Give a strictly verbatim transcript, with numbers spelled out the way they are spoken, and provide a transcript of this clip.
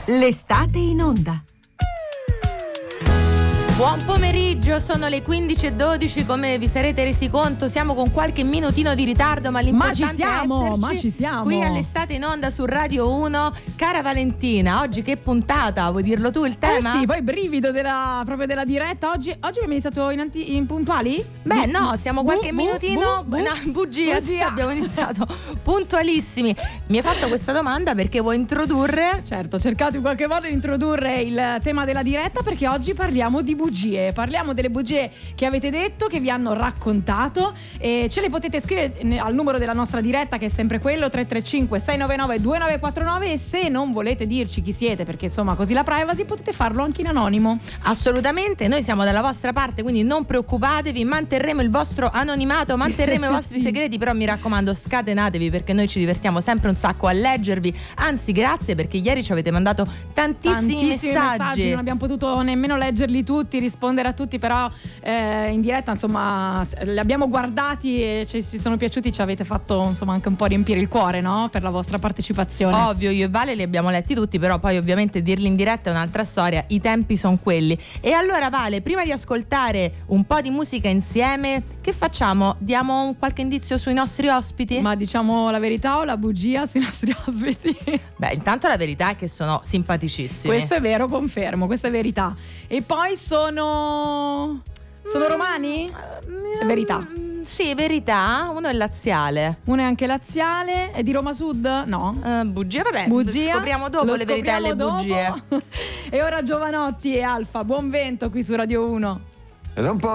L'estate in onda. Buon pomeriggio, sono le quindici e dodici, come vi sarete resi conto siamo con qualche minutino di ritardo, ma l'importante ma ci siamo, è esserci ma ci siamo. qui all'estate in onda su Radio uno. Cara Valentina, oggi che puntata, vuoi dirlo tu il tema? Eh sì, poi brivido della, proprio della diretta. Oggi, oggi abbiamo iniziato in, anti, in puntuali? Beh no, siamo qualche bu, minutino bu, bu, no, bugia, sì, abbiamo iniziato puntualissimi. Mi hai fatto questa domanda perché vuoi introdurre? Certo, ho cercato in qualche modo di introdurre il tema della diretta, perché oggi parliamo di bugie. Parliamo delle bugie che avete detto, che vi hanno raccontato, e ce le potete scrivere al numero della nostra diretta, che è sempre quello tre tre cinque sei nove nove due nove quattro nove, e se non volete dirci chi siete, perché insomma così la privacy, potete farlo anche in anonimo. Assolutamente, noi siamo dalla vostra parte, quindi non preoccupatevi, manterremo il vostro anonimato, manterremo i vostri sì. segreti, però mi raccomando scatenatevi, perché noi ci divertiamo sempre un sacco a leggervi. Anzi, grazie, perché ieri ci avete mandato tantissimi, tantissimi messaggi. messaggi, non abbiamo potuto nemmeno leggerli tutti, rispondere a tutti, però eh, in diretta insomma li abbiamo guardati e ci, ci sono piaciuti, ci avete fatto insomma anche un po' riempire il cuore, no? Per la vostra partecipazione. Ovvio, io e Vale li abbiamo letti tutti, però poi ovviamente dirli in diretta è un'altra storia, i tempi sono quelli. E allora Vale, prima di ascoltare un po' di musica insieme, che facciamo? Diamo un qualche indizio sui nostri ospiti? Ma diciamo la verità o la bugia sui nostri ospiti? Beh, intanto la verità è che sono simpaticissimi. Questo è vero, confermo, questa è verità. E poi sono... sono Mm, romani? mm, È verità. Sì, verità. Uno è laziale. Uno è anche laziale. È di Roma Sud? No. Uh, bugia, vabbè, Bugia. scopriamo dopo Lo le verità e le scopriamo bugie. dopo. E ora Giovanotti e Alfa, buon vento qui su Radio uno. Ed è un po'